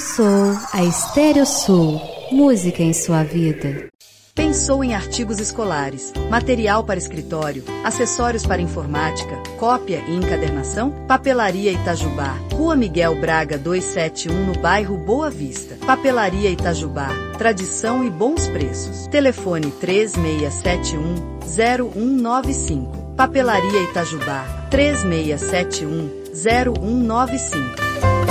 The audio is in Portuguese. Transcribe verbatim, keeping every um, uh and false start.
sou a Estéreo Sul, música em sua vida. Pensou em artigos escolares, material para escritório, acessórios para informática, cópia e encadernação? Papelaria Itajubá, Rua Miguel Braga duzentos e setenta e um, no bairro Boa Vista. Papelaria Itajubá, tradição e bons preços. Telefone três seis sete um, zero um nove cinco. Papelaria Itajubá, três seis sete um, zero um nove cinco.